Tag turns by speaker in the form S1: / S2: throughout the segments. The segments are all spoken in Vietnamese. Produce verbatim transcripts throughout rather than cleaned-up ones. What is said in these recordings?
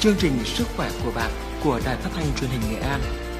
S1: chương trình Sức khỏe của bạn của Đài Phát thanh Truyền hình Nghệ An.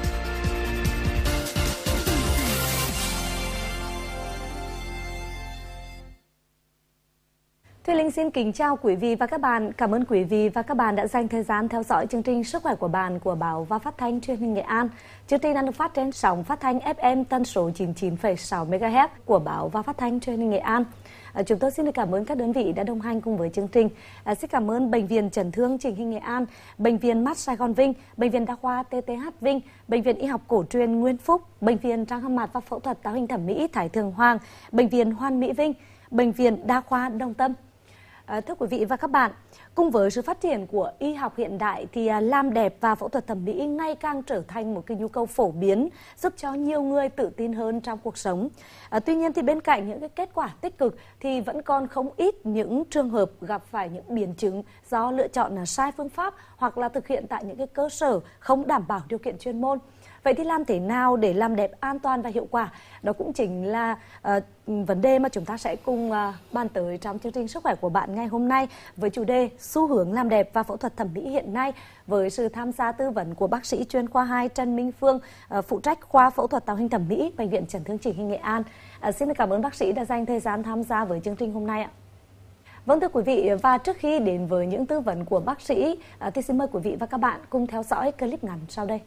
S2: Thùy Linh xin kính chào quý vị và các bạn. Cảm ơn quý vị và các bạn đã dành thời gian theo dõi chương trình Sức khỏe của bạn của Báo và Phát thanh Truyền hình Nghệ An. Chương trình đang được phát trên sóng phát thanh ép em tần số chín mươi chín phẩy sáu mê ga héc của Báo và Phát thanh Truyền hình Nghệ An. À, chúng tôi xin được cảm ơn các đơn vị đã đồng hành cùng với chương trình. À, xin cảm ơn Bệnh viện Chấn thương Chỉnh hình Nghệ An, Bệnh viện Mắt Sài Gòn Vinh, Bệnh viện Đa khoa tê tê hát Vinh, Bệnh viện Y học cổ truyền Nguyên Phúc, Bệnh viện Răng hàm mặt và phẫu thuật tạo hình thẩm mỹ Thái Thượng Hoàng, Bệnh viện Hoàn Mỹ Vinh, Bệnh viện Đa khoa Đồng Tâm. À, thưa quý vị và các bạn, cùng với sự phát triển của y học hiện đại thì à, làm đẹp và phẫu thuật thẩm mỹ ngày càng trở thành một cái nhu cầu phổ biến, giúp cho nhiều người tự tin hơn trong cuộc sống. À, tuy nhiên thì bên cạnh những cái kết quả tích cực thì vẫn còn không ít những trường hợp gặp phải những biến chứng do lựa chọn là sai phương pháp hoặc là thực hiện tại những cái cơ sở không đảm bảo điều kiện chuyên môn. Vậy thì làm thế nào để làm đẹp an toàn và hiệu quả? Đó cũng chính là uh, vấn đề mà chúng ta sẽ cùng uh, bàn tới trong chương trình Sức khỏe của bạn ngày hôm nay với chủ đề xu hướng làm đẹp và phẫu thuật thẩm mỹ hiện nay, với sự tham gia tư vấn của bác sĩ chuyên khoa hai Trần Minh Phương, uh, phụ trách khoa phẫu thuật tạo hình thẩm mỹ Bệnh viện Chấn thương Chỉnh hình Nghệ An. Uh, xin cảm ơn bác sĩ đã dành thời gian tham gia với chương trình hôm nay ạ. Vâng, thưa quý vị, và trước khi đến với những tư vấn của bác sĩ uh, thì xin mời quý vị và các bạn cùng theo dõi clip ngắn sau đây.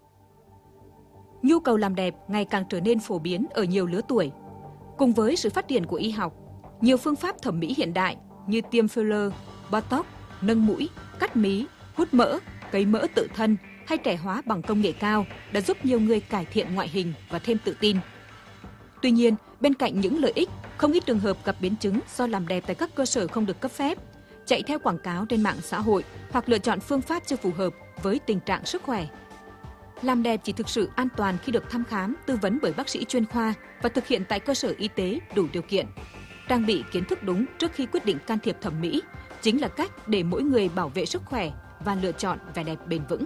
S3: Nhu cầu làm đẹp ngày càng trở nên phổ biến ở nhiều lứa tuổi. Cùng với sự phát triển của y học, nhiều phương pháp thẩm mỹ hiện đại như tiêm filler, botox, nâng mũi, cắt mí, hút mỡ, cấy mỡ tự thân hay trẻ hóa bằng công nghệ cao đã giúp nhiều người cải thiện ngoại hình và thêm tự tin. Tuy nhiên, bên cạnh những lợi ích, không ít trường hợp gặp biến chứng do làm đẹp tại các cơ sở không được cấp phép, chạy theo quảng cáo trên mạng xã hội hoặc lựa chọn phương pháp chưa phù hợp với tình trạng sức khỏe. Làm đẹp chỉ thực sự an toàn khi được thăm khám, tư vấn bởi bác sĩ chuyên khoa và thực hiện tại cơ sở y tế đủ điều kiện. Trang bị kiến thức đúng trước khi quyết định can thiệp thẩm mỹ chính là cách để mỗi người bảo vệ sức khỏe và lựa chọn vẻ đẹp bền vững.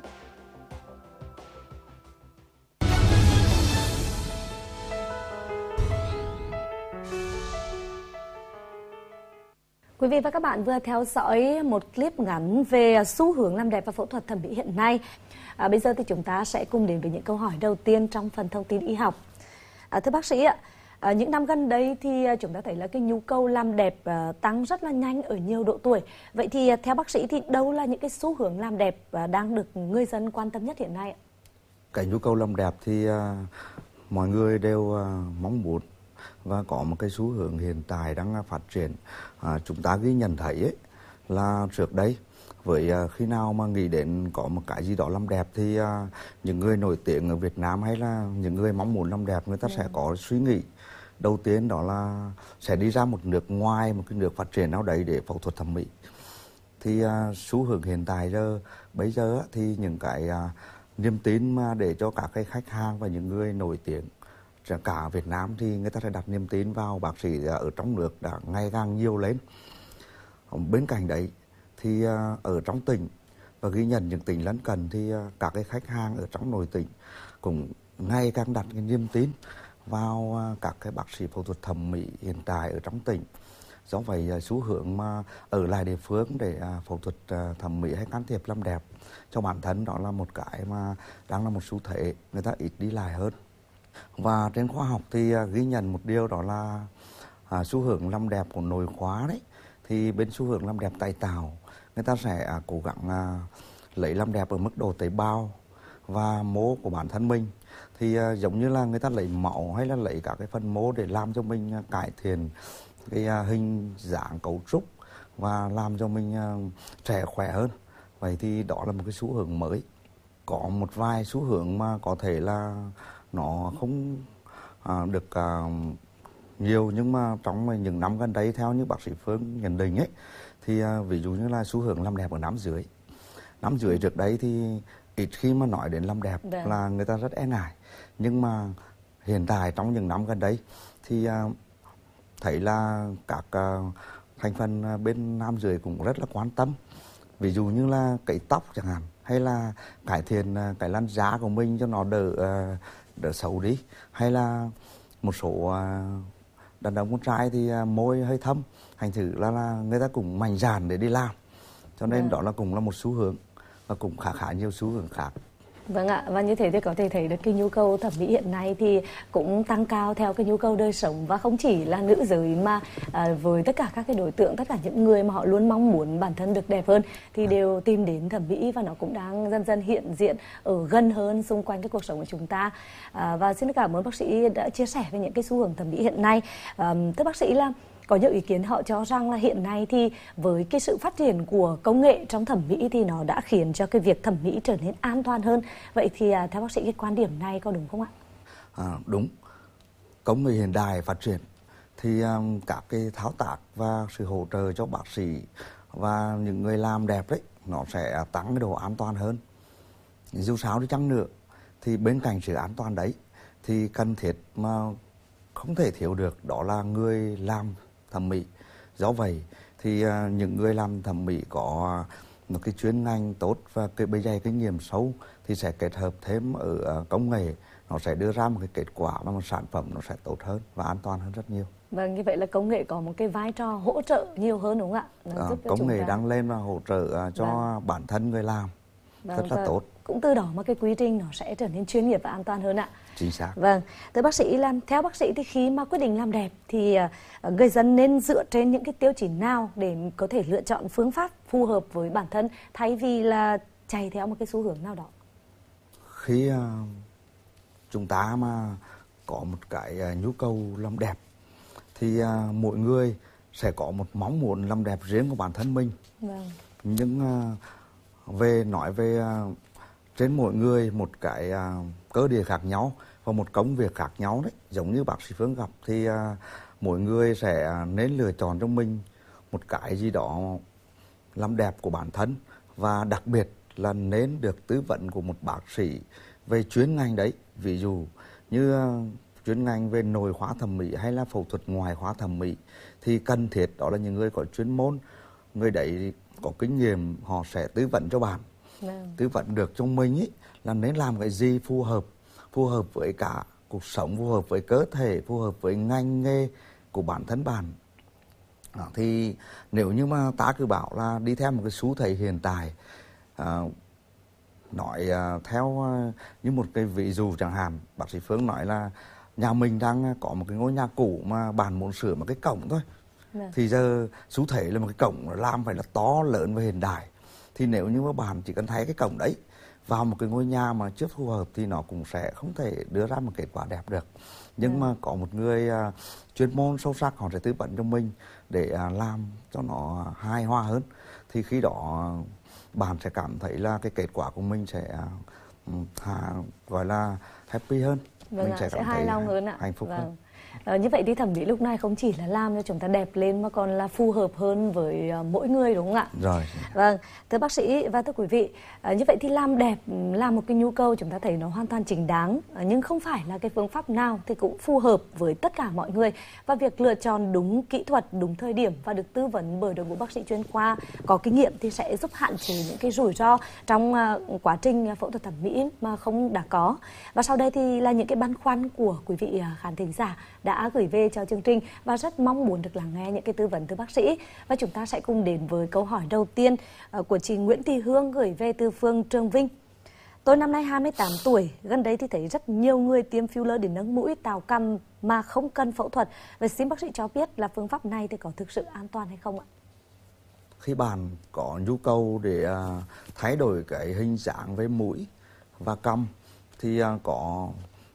S2: Quý vị và các bạn vừa theo dõi một clip ngắn về xu hướng làm đẹp và phẫu thuật thẩm mỹ hiện nay. À, bây giờ thì chúng ta sẽ cùng đến với những câu hỏi đầu tiên trong phần thông tin y học. À, thưa bác sĩ ạ, à, những năm gần đây thì chúng ta thấy là cái nhu cầu làm đẹp à, tăng rất là nhanh ở nhiều độ tuổi. Vậy thì à, theo bác sĩ thì đâu là những cái xu hướng làm đẹp à, đang được người dân quan tâm nhất hiện nay ạ?
S4: Cái nhu cầu làm đẹp thì à, mọi người đều à, mong muốn và có một cái xu hướng hiện tại đang phát triển. À, chúng ta ghi nhận thấy ấy, là trước đây với à, khi nào mà nghĩ đến có một cái gì đó làm đẹp thì à, những người nổi tiếng ở Việt Nam hay là những người mong muốn làm đẹp người ta yeah. sẽ có suy nghĩ đầu tiên đó là sẽ đi ra một nước ngoài, một cái nước phát triển nào đấy để phẫu thuật thẩm mỹ. Thì à, xu hướng hiện tại giờ bây giờ thì những cái à, niềm tin mà để cho các cái khách hàng và những người nổi tiếng cả Việt Nam thì người ta sẽ đặt niềm tin vào bác sĩ ở trong nước đã ngày càng nhiều lên. Bên cạnh đấy thì ở trong tỉnh và ghi nhận những tỉnh lân cận thì các cái khách hàng ở trong nội tỉnh cũng ngày càng đặt cái niềm tin vào các cái bác sĩ phẫu thuật thẩm mỹ hiện tại ở trong tỉnh. Do vậy xu hướng mà ở lại địa phương để phẫu thuật thẩm mỹ hay can thiệp làm đẹp cho bản thân đó là một cái mà đang là một xu thế, người ta ít đi lại hơn. Và trên khoa học thì ghi nhận một điều đó là à, xu hướng làm đẹp của nội khoa đấy, thì bên xu hướng làm đẹp tại tạo người ta sẽ à, cố gắng à, lấy làm đẹp ở mức độ tế bào và mô của bản thân mình. Thì à, giống như là người ta lấy máu hay là lấy các cái phần mô để làm cho mình à, cải thiện cái à, hình dáng cấu trúc và làm cho mình à, trẻ khỏe hơn. Vậy thì đó là một cái xu hướng mới. Có một vài xu hướng mà có thể là nó không à, được à, nhiều, nhưng mà trong những năm gần đây theo như bác sĩ Phương nhận định ấy thì à, ví dụ như là xu hướng làm đẹp ở nam giới. Nam giới trước đấy thì ít khi mà nói đến làm đẹp Được. là người ta rất e ngại, nhưng mà hiện tại trong những năm gần đây thì à, thấy là các à, thành phần bên nam giới cũng rất là quan tâm. Ví dụ như là cấy tóc chẳng hạn, hay là cải thiện à, cái làn da của mình cho nó đỡ à, đỡ xấu đi, hay là một số à, đàn ông con trai thì à, môi hơi thâm, thành thử là, là người ta cũng mạnh dạn để đi làm, cho nên yeah. đó là cũng là một xu hướng. và cũng khá khá nhiều xu hướng khác.
S2: Vâng ạ, và như thế thì có thể thấy được cái nhu cầu thẩm mỹ hiện nay thì cũng tăng cao theo cái nhu cầu đời sống, và không chỉ là nữ giới mà à, với tất cả các cái đối tượng, tất cả những người mà họ luôn mong muốn bản thân được đẹp hơn thì đều tìm đến thẩm mỹ, và nó cũng đang dần dần hiện diện ở gần hơn xung quanh cái cuộc sống của chúng ta. À, và xin cảm ơn bác sĩ đã chia sẻ về những cái xu hướng thẩm mỹ hiện nay. À, thưa bác sĩ là có nhiều ý kiến họ cho rằng là hiện nay thì với cái sự phát triển của công nghệ trong thẩm mỹ thì nó đã khiến cho cái việc thẩm mỹ trở nên an toàn hơn. Vậy thì à, theo bác sĩ cái quan điểm này có đúng không ạ?
S4: À, đúng. Công nghệ hiện đại phát triển thì um, các cái thao tác và sự hỗ trợ cho bác sĩ và những người làm đẹp đấy nó sẽ tăng cái độ an toàn hơn. Dù sao đi chăng nữa thì bên cạnh sự an toàn đấy thì cần thiết mà không thể thiếu được đó là người làm thẩm mỹ. Do vậy thì uh, những người làm thẩm mỹ có một cái chuyên ngành tốt và cái bề dày kinh nghiệm sâu thì sẽ kết hợp thêm ở uh, công nghệ, nó sẽ đưa ra một cái kết quả và một sản phẩm nó sẽ tốt hơn và an toàn hơn rất nhiều.
S2: Vâng, như vậy là công nghệ có một cái vai trò hỗ trợ nhiều hơn đúng không ạ?
S4: À, công nghệ ta... đang lên và hỗ trợ uh, cho vâng. bản thân người làm vâng, rất là vâng. tốt.
S2: Cũng từ đó mà cái quy trình nó sẽ trở nên chuyên nghiệp và an toàn hơn ạ.
S4: Chính xác.
S2: Vâng, thưa bác sĩ, làm theo bác sĩ thì khi mà quyết định làm đẹp thì uh, người dân nên dựa trên những cái tiêu chí nào để có thể lựa chọn phương pháp phù hợp với bản thân thay vì là chạy theo một cái xu hướng nào đó?
S4: Khi uh, chúng ta mà có một cái uh, nhu cầu làm đẹp thì uh, mỗi người sẽ có một mong muốn làm đẹp riêng của bản thân mình.
S2: Vâng.
S4: Nhưng uh, về nói về uh, trên mỗi người một cái uh, cơ địa khác nhau và một công việc khác nhau đấy, giống như bác sĩ Phương gặp thì uh, mỗi người sẽ nên lựa chọn cho mình một cái gì đó làm đẹp của bản thân, và đặc biệt là nên được tư vấn của một bác sĩ về chuyên ngành đấy. Ví dụ như uh, chuyên ngành về nội khoa thẩm mỹ hay là phẫu thuật ngoại khoa thẩm mỹ thì cần thiết đó là những người có chuyên môn, người đấy có kinh nghiệm, họ sẽ tư vấn cho bạn. Vâng. Tư vấn được cho mình ý, là nên làm cái gì phù hợp, phù hợp với cả cuộc sống, phù hợp với cơ thể, phù hợp với ngành nghề của bản thân bạn. Đó, thì nếu như mà ta cứ bảo là đi theo một cái xu thế hiện tại, à, nói à, theo à, như một cái ví dụ chẳng hạn, bác sĩ Phương nói là nhà mình đang có một cái ngôi nhà cũ mà bạn muốn sửa một cái cổng thôi. Vâng. Thì giờ xu thế là một cái cổng làm phải là to lớn và hiện đại. Thì nếu như mà bạn chỉ cần thấy cái cổng đấy vào một cái ngôi nhà mà chưa phù hợp thì nó cũng sẽ không thể đưa ra một kết quả đẹp được. Nhưng ừ. mà có một người uh, chuyên môn sâu sắc, họ sẽ tư vấn cho mình để uh, làm cho nó hài hòa hơn. Thì khi đó uh, bạn sẽ cảm thấy là cái kết quả của mình sẽ uh, uh, gọi là happy hơn.
S2: Vâng
S4: mình
S2: ạ,
S4: sẽ
S2: sẽ
S4: cảm
S2: hài
S4: thấy
S2: lòng hơn ạ.
S4: hạnh phúc
S2: vâng.
S4: hơn.
S2: À, như vậy thì thẩm mỹ lúc này không chỉ là làm cho chúng ta đẹp lên mà còn là phù hợp hơn với uh, mỗi người đúng không ạ?
S4: Rồi.
S2: Vâng, thưa bác sĩ và thưa quý vị, à, như vậy thì làm đẹp là một cái nhu cầu chúng ta thấy nó hoàn toàn chính đáng, à, nhưng không phải là cái phương pháp nào thì cũng phù hợp với tất cả mọi người, và việc lựa chọn đúng kỹ thuật, đúng thời điểm và được tư vấn bởi đội ngũ bác sĩ chuyên khoa có kinh nghiệm thì sẽ giúp hạn chế những cái rủi ro trong uh, quá trình phẫu thuật thẩm mỹ mà không đã có. Và sau đây thì là những cái băn khoăn của quý vị uh, khán thính giả đã gửi về cho chương trình và rất mong muốn được lắng nghe những cái tư vấn từ bác sĩ. Và chúng ta sẽ cùng đến với câu hỏi đầu tiên uh, của chị Nguyễn Thị Hương gửi về từ phường Trường Vinh. Tôi năm nay hai mươi tám tuổi, gần đây thì thấy rất nhiều người tiêm filler để nâng mũi, tạo cằm mà không cần phẫu thuật. Vậy xin bác sĩ cho biết là phương pháp này thì có thực sự an toàn hay không ạ?
S4: Khi bạn có nhu cầu để uh, thay đổi cái hình dạng với mũi và cằm thì uh, có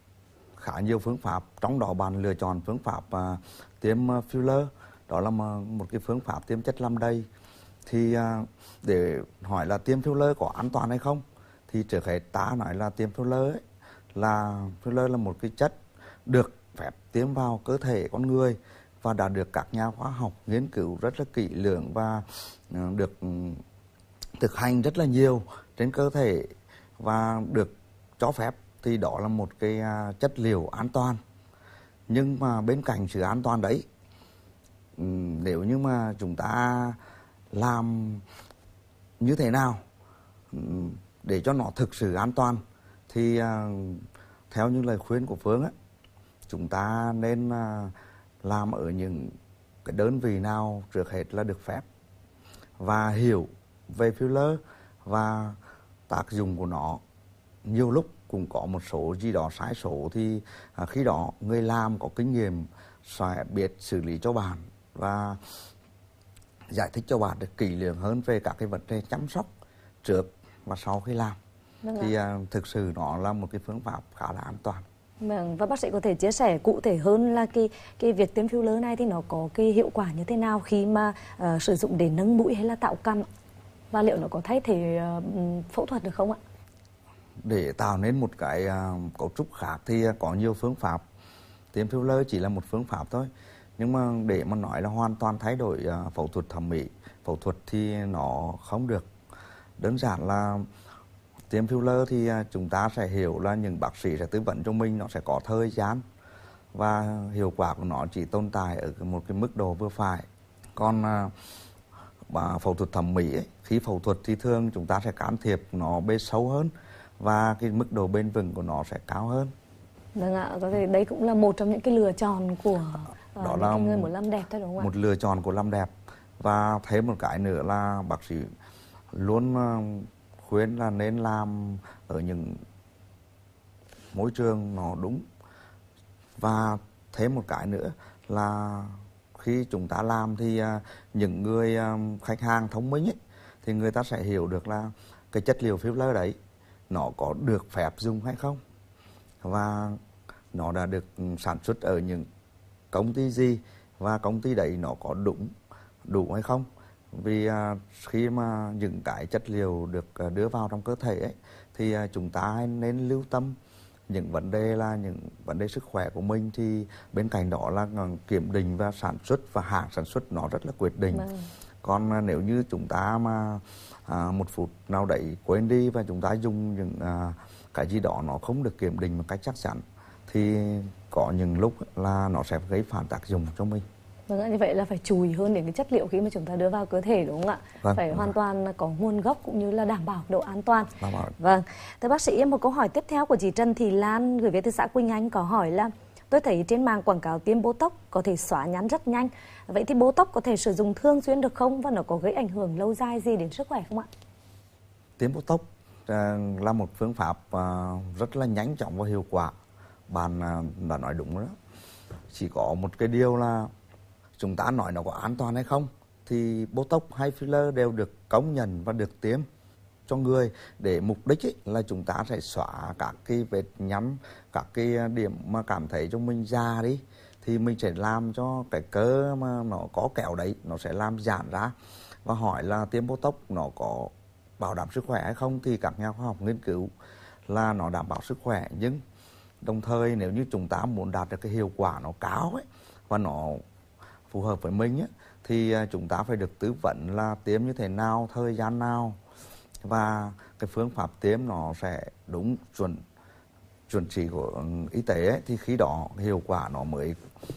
S4: khá nhiều phương pháp, trong đó bạn lựa chọn phương pháp uh, tiêm uh, filler, đó là một cái phương pháp tiêm chất làm đầy. Thì uh, để hỏi là tiêm filler có an toàn hay không, thì trước hết ta nói là tiêm filler ấy, là filler là một cái chất được phép tiêm vào cơ thể con người và đã được các nhà khoa học nghiên cứu rất là kỹ lưỡng và uh, được um, thực hành rất là nhiều trên cơ thể và được cho phép, thì đó là một cái uh, chất liệu an toàn. Nhưng mà bên cạnh sự an toàn đấy, um, nếu như mà chúng ta làm như thế nào um, để cho nó thực sự an toàn thì uh, theo những lời khuyên của Phương á, chúng ta nên uh, làm ở những cái đơn vị nào trước hết là được phép và hiểu về filler và tác dụng của nó nhiều lúc cũng có một số gì đó sai số, thì à, khi đó người làm có kinh nghiệm sẽ biết xử lý cho bạn và giải thích cho bạn được kỹ lưỡng hơn về các cái vấn đề chăm sóc trước và sau khi làm. Vâng thì à, thực sự nó là một cái phương pháp khá là an toàn.
S2: Vâng, và bác sĩ có thể chia sẻ cụ thể hơn là cái cái việc tiêm filler này thì nó có cái hiệu quả như thế nào khi mà uh, sử dụng để nâng mũi hay là tạo cằm, và liệu nó có thay thế uh, phẫu thuật được không ạ?
S4: Để tạo nên một cái uh, cấu trúc khác thì có nhiều phương pháp. Tiêm filler chỉ là một phương pháp thôi. Nhưng mà để mà nói là hoàn toàn thay đổi uh, phẫu thuật thẩm mỹ, phẫu thuật thì nó không được. Đơn giản là tiêm filler thì uh, chúng ta sẽ hiểu là những bác sĩ sẽ tư vấn cho mình, nó sẽ có thời gian và hiệu quả của nó chỉ tồn tại ở một cái mức độ vừa phải. Còn uh, phẫu thuật thẩm mỹ ấy, khi phẫu thuật thì thường chúng ta sẽ can thiệp nó bê sâu hơn và cái mức độ bền vững của nó sẽ cao hơn.
S2: Vâng ạ, có thể đây cũng là một trong những cái lựa chọn của uh,
S4: đó
S2: những
S4: là
S2: người muốn làm đẹp thôi đúng không ạ?
S4: Một lựa chọn của làm đẹp. Và thêm một cái nữa là bác sĩ luôn uh, khuyên là nên làm ở những môi trường nó đúng. Và thêm một cái nữa là khi chúng ta làm thì uh, những người uh, khách hàng thông minh ấy, thì người ta sẽ hiểu được là cái chất liệu filler đấy nó có được phép dùng hay không, và nó đã được sản xuất ở những công ty gì, và công ty đấy nó có đúng đủ hay không. Vì à, khi mà những cái chất liệu được à, đưa vào trong cơ thể ấy, thì à, chúng ta nên lưu tâm những vấn đề là những vấn đề sức khỏe của mình, thì bên cạnh đó là kiểm định và sản xuất và hãng sản xuất nó rất là quyết định. Vâng. Còn à, nếu như chúng ta mà à, một phút nào đấy quên đi và chúng ta dùng những à, cái gì đó nó không được kiểm định một cách chắc chắn, thì có những lúc là nó sẽ gây phản tác dụng cho mình.
S2: Vâng ạ, như vậy là phải chú ý hơn đến cái chất liệu khi mà chúng ta đưa vào cơ thể đúng không ạ? Vâng, phải hoàn toàn có nguồn gốc cũng như là đảm bảo độ an toàn. Vâng, thưa bác sĩ, một câu hỏi tiếp theo của chị Trần Thị Lan gửi về từ xã Quỳnh Anh có hỏi là tôi thấy trên mạng quảng cáo tiêm Botox có thể xóa nhăn rất nhanh. Vậy thì Botox có thể sử dụng thường xuyên được không, và nó có gây ảnh hưởng lâu dài gì đến sức khỏe không ạ?
S4: Tiêm Botox là một phương pháp rất là nhanh chóng và hiệu quả. Bạn đã nói đúng đó. Chỉ có một cái điều là chúng ta nói nó có an toàn hay không, thì Botox hay filler đều được công nhận và được tiêm cho người để mục đích ấy là chúng ta sẽ xóa các cái vết nhăn, các cái điểm mà cảm thấy cho mình già đi, thì mình sẽ làm cho cái cơ mà nó có kẹo đấy nó sẽ làm giãn ra. Và hỏi là tiêm Botox nó có bảo đảm sức khỏe hay không, thì các nhà khoa học nghiên cứu là nó đảm bảo sức khỏe, nhưng đồng thời nếu như chúng ta muốn đạt được cái hiệu quả nó cao ấy và nó phù hợp với mình ấy, thì chúng ta phải được tư vấn là tiêm như thế nào, thời gian nào, và cái phương pháp tiêm nó sẽ đúng chuẩn chuẩn chỉ của y tế ấy, thì khi đó hiệu quả nó mới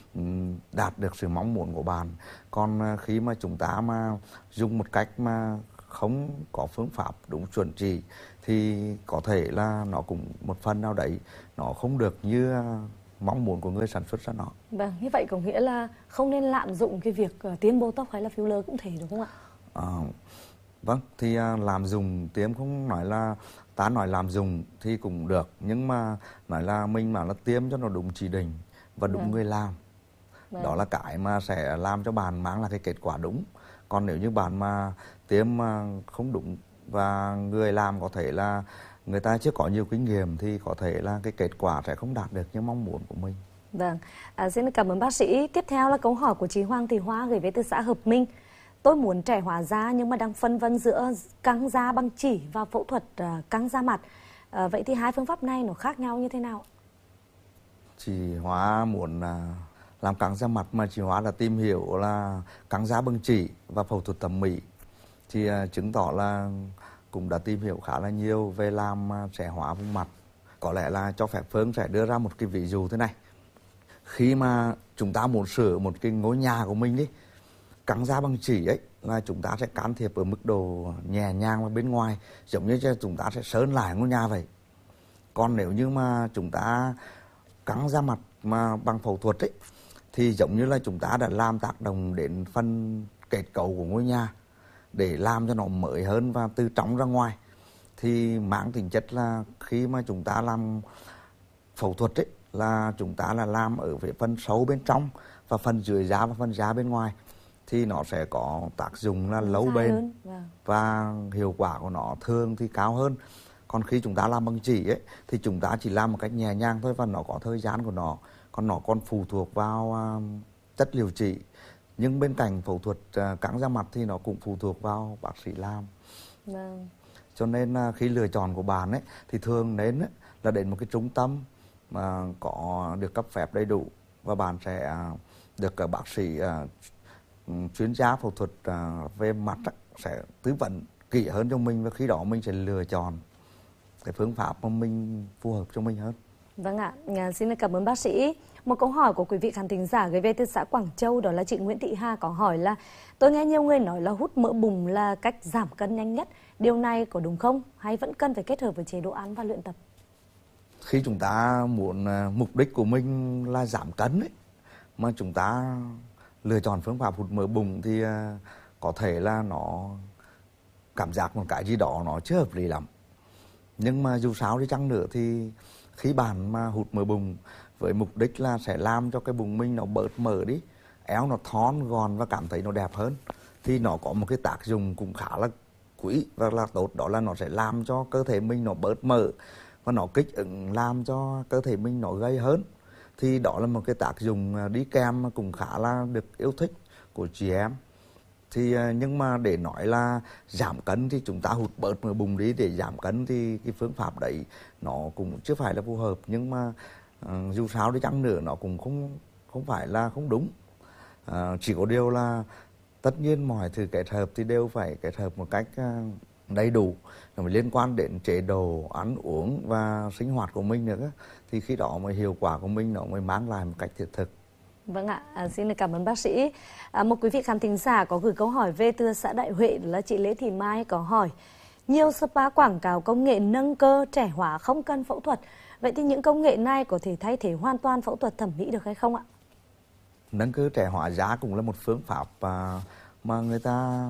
S4: đạt được sự mong muốn của bạn. Còn khi mà chúng ta mà dùng một cách mà không có phương pháp đúng chuẩn chỉ thì có thể là nó cũng một phần nào đấy nó không được như mong muốn của người sản xuất ra nó.
S2: Vâng, như vậy có nghĩa là không nên lạm dụng cái việc uh, tiêm Botox hay là filler cũng thể đúng không ạ?
S4: À, vâng, thì uh, làm dùng tiêm không nói là ta nói làm dùng thì cũng được, nhưng mà nói là mình mà là tiêm cho nó đúng chỉ định và đúng vâng. người làm. Vâng. Đó là cái mà sẽ làm cho bạn mang lại cái kết quả đúng. Còn nếu như bạn mà tiêm mà không đúng và người làm có thể là người ta chưa có nhiều kinh nghiệm, thì có thể là cái kết quả sẽ không đạt được như mong muốn của mình.
S2: Vâng, à, xin cảm ơn bác sĩ. Tiếp theo là câu hỏi của chị Hoàng Thị Hoa gửi về từ xã Hợp Minh. Tôi muốn trẻ hóa da nhưng mà đang phân vân giữa căng da bằng chỉ và phẫu thuật uh, căng da mặt. À, vậy thì hai phương pháp này nó khác nhau như thế nào?
S4: Chị Hoa muốn uh, làm căng da mặt, mà chị Hoa là tìm hiểu là căng da bằng chỉ và phẫu thuật thẩm mỹ, thì uh, chứng tỏ là cũng đã tìm hiểu khá là nhiều về làm trẻ hóa vùng mặt. Có lẽ là cho phép Phương sẽ đưa ra một cái ví dụ thế này. Khi mà chúng ta muốn sửa một cái ngôi nhà của mình đi, căng da bằng chỉ ấy là chúng ta sẽ can thiệp ở mức độ nhẹ nhàng và bên ngoài, giống như chúng ta sẽ sơn lại ngôi nhà vậy. Còn nếu như mà chúng ta căng da mặt mà bằng phẫu thuật ấy, thì giống như là chúng ta đã làm tác động đến phần kết cấu của ngôi nhà để làm cho nó mới hơn và từ trong ra ngoài. thì mang tính chất là khi mà chúng ta làm phẫu thuật ấy, là chúng ta là làm ở về phần sâu bên trong và phần dưới da và phần da bên ngoài, thì nó sẽ có tác dụng là lâu bền và hiệu quả của nó thường thì cao hơn. Còn khi chúng ta làm bằng chỉ ấy, thì chúng ta chỉ làm một cách nhẹ nhàng thôi và nó có thời gian của nó, còn nó còn phụ thuộc vào uh, chất liệu chỉ. Nhưng bên cạnh phẫu thuật uh, căng da mặt thì nó cũng phụ thuộc vào bác sĩ làm. Vâng. Cho nên uh, khi lựa chọn của bạn ấy thì thường nên ấy, là đến một cái trung tâm mà có được cấp phép đầy đủ, và bạn sẽ uh, được các bác sĩ uh, chuyên gia phẫu thuật uh, về mặt ấy, sẽ tư vấn kỹ hơn cho mình, và khi đó mình sẽ lựa chọn cái phương pháp mà mình phù hợp cho mình hơn.
S2: Vâng ạ, xin cảm ơn bác sĩ. Một câu hỏi của quý vị khán thính giả gửi về từ xã Quảng Châu, đó là chị Nguyễn Thị Hà có hỏi là: tôi nghe nhiều người nói là hút mỡ bùng là cách giảm cân nhanh nhất. Điều này có đúng không? Hay vẫn cần phải kết hợp với chế độ ăn và luyện tập?
S4: Khi chúng ta muốn mục đích của mình là giảm cân ấy, mà chúng ta lựa chọn phương pháp hút mỡ bùng thì có thể là nó cảm giác một cái gì đó nó chưa hợp lý lắm. Nhưng mà dù sao đi chăng nữa thì khi bạn mà hút mỡ bùng với mục đích là sẽ làm cho cái bụng mình nó bớt mỡ đi, eo nó thon gọn và cảm thấy nó đẹp hơn, thì nó có một cái tác dụng cũng khá là quý và là tốt, đó là nó sẽ làm cho cơ thể mình nó bớt mỡ và nó kích ứng làm cho cơ thể mình nó gầy hơn. Thì đó là một cái tác dụng đi kèm mà cũng khá là được yêu thích của chị em. Thì nhưng mà để nói là giảm cân thì chúng ta hút bớt mỡ bụng đi để giảm cân thì cái phương pháp đấy nó cũng chưa phải là phù hợp. Nhưng mà uh, dù sao đi chăng nữa nó cũng không không phải là không đúng. Uh, chỉ có điều là tất nhiên mọi thứ kết hợp thì đều phải kết hợp một cách uh, đầy đủ, nó mới liên quan đến chế độ ăn uống và sinh hoạt của mình nữa, thì khi đó mới hiệu quả của mình nó mới mang lại một cách thiết thực.
S2: Vâng ạ, à, xin cảm ơn bác sĩ. À, một quý vị khán thính giả có gửi câu hỏi về từ xã Đại Huệ, là chị Lê Thị Mai có hỏi: nhiều spa quảng cáo công nghệ nâng cơ trẻ hóa không cần phẫu thuật. Vậy thì những công nghệ này có thể thay thế hoàn toàn phẫu thuật thẩm mỹ được hay không ạ?
S4: Nâng cơ trẻ hóa da cũng là một phương pháp à, mà người ta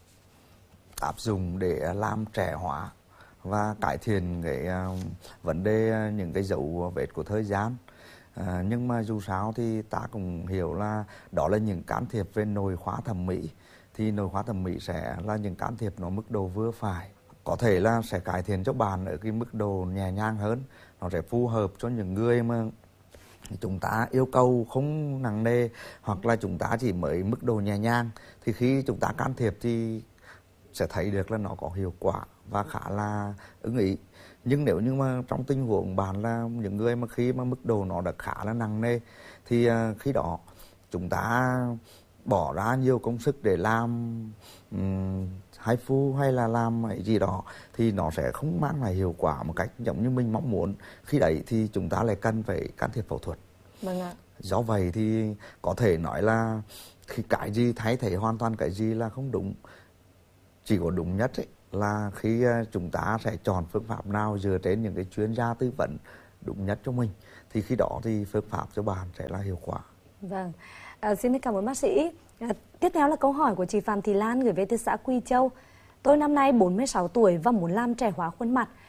S4: áp dụng để làm trẻ hóa và cải thiện cái uh, vấn đề những cái dấu vết của thời gian. À, nhưng mà dù sao thì ta cũng hiểu là đó là những can thiệp về nội khoa thẩm mỹ, thì nội khoa thẩm mỹ sẽ là những can thiệp nó mức độ vừa phải, có thể là sẽ cải thiện cho bạn ở cái mức độ nhẹ nhàng hơn, nó sẽ phù hợp cho những người mà chúng ta yêu cầu không nặng nề, hoặc là chúng ta chỉ mới mức độ nhẹ nhàng, thì khi chúng ta can thiệp thì sẽ thấy được là nó có hiệu quả và khá là ưng ý. Nhưng nếu như mà trong tình huống bạn là những người mà khi mà mức độ nó đã khá là nặng nề, thì uh, khi đó chúng ta bỏ ra nhiều công sức để làm um, hai phu hay là làm cái gì đó thì nó sẽ không mang lại hiệu quả một cách giống như mình mong muốn. Khi đấy thì chúng ta lại cần phải can thiệp phẫu thuật.
S2: Vâng ạ.
S4: Do vậy thì có thể nói là khi cái gì thay thế hoàn toàn cái gì là không đúng. Chỉ có đúng nhất ấy, là khi chúng ta sẽ chọn phương pháp nào dựa trên những cái chuyên gia tư vấn đúng nhất cho mình, thì khi đó thì phương pháp cho bạn sẽ là hiệu quả.
S2: Vâng, à, xin cảm ơn bác sĩ. À, tiếp theo là câu hỏi của chị Phạm Thị Lan gửi về từ xã Quy Châu. Tôi năm nay bốn mươi sáu tuổi và muốn làm trẻ hóa khuôn mặt.